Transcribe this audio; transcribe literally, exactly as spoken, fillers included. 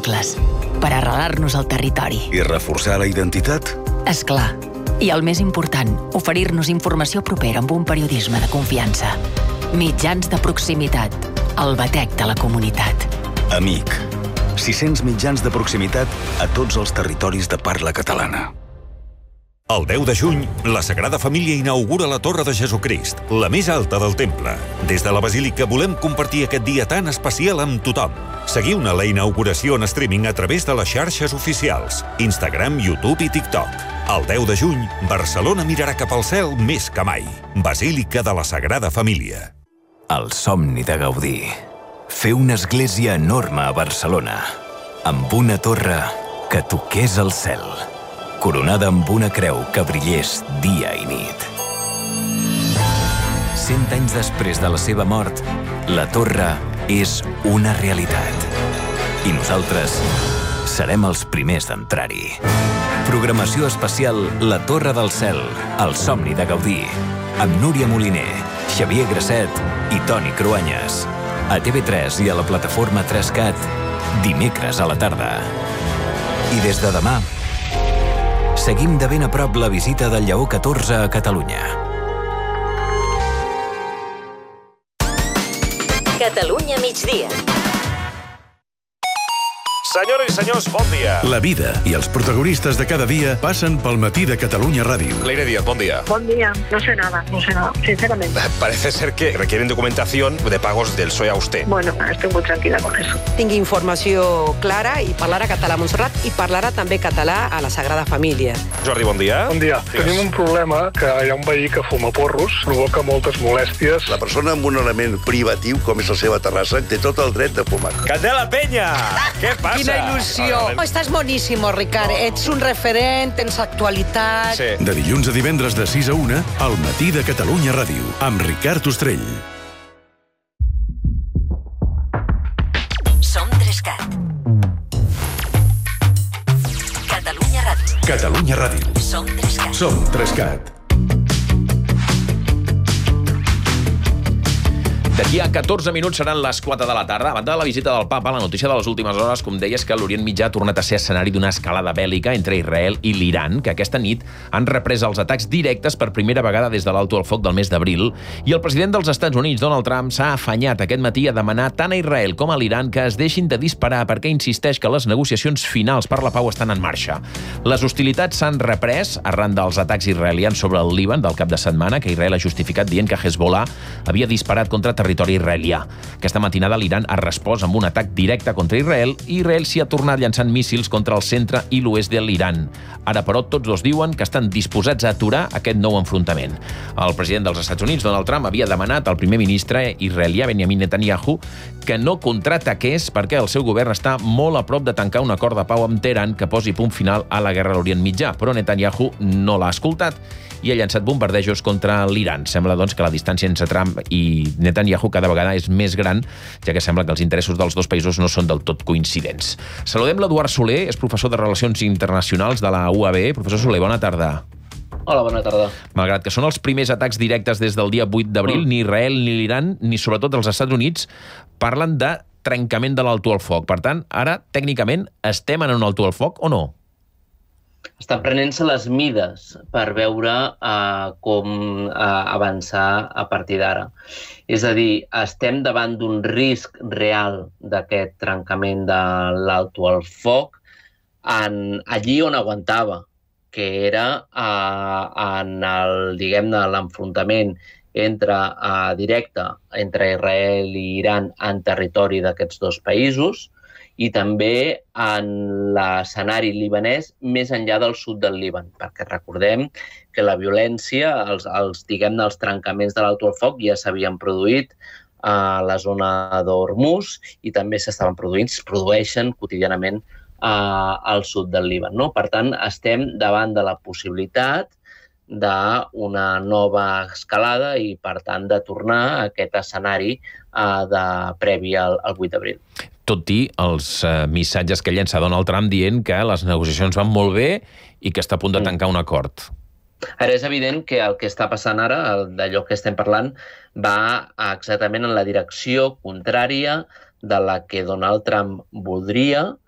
segles, per arrelar-nos al territori. I reforçar la identitat? És clar. I el més important, oferir-nos informació propera amb un periodisme de confiança. Mitjans de proximitat, el batec de la comunitat. Amic. sis-cents mitjans de proximitat a tots els territoris de parla catalana. El deu de juny, la Sagrada Família inaugura la Torre de Jesucrist, la més alta del temple. Des de la Basílica volem compartir aquest dia tan especial amb tothom. Seguiu-ne la inauguració en streaming a través de les xarxes oficials, Instagram, YouTube i TikTok. El deu de juny, Barcelona mirarà cap al cel més que mai. Basílica de la Sagrada Família. El somni de Gaudí. Fer una església enorme a Barcelona, amb una torre que toqués el cel, coronada amb una creu que brillés dia i nit. Cent anys després de la seva mort, la torre és una realitat. I nosaltres serem els primers d'entrar-hi. Programació especial La Torre del Cel, el somni de Gaudí, amb Núria Moliner, Xavier Grasset i Toni Cruanyes. A T V tres i a la plataforma tres cat, dimecres a la tarda. I des de demà, seguim de ben a prop la visita del Lleó catorze a Catalunya. Catalunya migdia. Senyores i senyors, bon dia. La vida i els protagonistes de cada dia passen pel matí de Catalunya Ràdio. Leire Díaz, bon día. Buen día. No sé nada, no sé nada, sinceramente. Parece ser que requieren documentación de pagos del P S O E a usted. Bueno, estoy muy tranquila con eso. Tinc informació clara i parlarà català a Montserrat i parlarà també català a la Sagrada Família. Jordi, bon dia. Bon dia. Tenim un problema que hi ha un veí que fuma porros, provoca moltes molèsties. La persona amb un element privatiu, com és la seva terrassa, té tot el dret de fumar. Candela Peña! Què passa? Quina il·lusió. Oh, estàs boníssimo, Ricard. Oh. Ets un referent, tens actualitat. Sí. De dilluns a divendres de sis a una, al matí de Catalunya Ràdio, amb Ricard Ostrell. Som tres cat. Catalunya Ràdio. Catalunya Ràdio. Som tres cat. Som tres cat. D'aquí a catorze minuts seran les quatre de la tarda. A banda de la visita del papa, la notícia de les últimes hores, com deies, que l'Orient Mitjà ha tornat a ser escenari d'una escalada bèl·lica entre Israel i l'Iran, que aquesta nit han reprès els atacs directes per primera vegada des de l'alto al foc del mes d'abril, i el president dels Estats Units, Donald Trump, s'ha afanyat aquest matí a demanar tant a Israel com a l'Iran que es deixin de disparar perquè insisteix que les negociacions finals per la pau estan en marxa. Les hostilitats s'han reprès arran dels atacs israelians sobre el Líban del cap de setmana, que Israel ha justificat dient que Hezbollah havia disparat contra territori israelià. Aquesta matinada l'Iran ha respost amb un atac directe contra Israel i Israel s'hi ha tornat llançant míssils contra el centre i l'oest de l'Iran. Ara, però, tots dos diuen que estan disposats a aturar aquest nou enfrontament. El president dels Estats Units, Donald Trump, havia demanat al primer ministre israelià Benjamin Netanyahu que no contraataqués perquè el seu govern està molt a prop de tancar un acord de pau amb Teheran que posi punt final a la guerra a l'Orient Mitjà, però Netanyahu no l'ha escoltat i ha llançat bombardejos contra l'Iran. Sembla, doncs, que la distància entre Trump i Netanyahu cada vegada és més gran, ja que sembla que els interessos dels dos països no són del tot coincidents. Saludem l'Eduard Soler, és professor de Relacions Internacionals de la U A B. Professor Soler, bona tarda. Hola, bona tarda. Malgrat que són els primers atacs directes des del dia vuit d'abril, mm. ni Israel ni l'Iran, ni sobretot els Estats Units, parlen de trencament de l'alto al foc. Per tant, ara, tècnicament, estem en un alto al foc o no? Estan prenent-se les mides per veure uh, com uh, avançar a partir d'ara. És a dir, estem davant d'un risc real d'aquest trencament de l'alto al foc en, allí on aguantava, que era uh, en el, diguem-ne, l'enfrontament entre uh, directe entre Israel i Iran en territori d'aquests dos països, i també en l'escenari libanès més enllà del sud del Líban, perquè recordem que la violència, els, els, diguem-ne, els trencaments de l'alto al foc ja s'havien produït a la zona d'Hormuz i també s'estaven produint, es produeixen quotidianament a, al sud del Líban, no? Per tant, estem davant de la possibilitat d'una nova escalada i, per tant, de tornar a aquest escenari eh, de, previ al, al vuit d'abril. Tot i els eh, missatges que llença Donald Trump dient que les negociacions van molt bé i que està a punt de tancar un acord. Ara és evident que el que està passant ara, d'allò que estem parlant, va exactament en la direcció contrària de la que Donald Trump voldria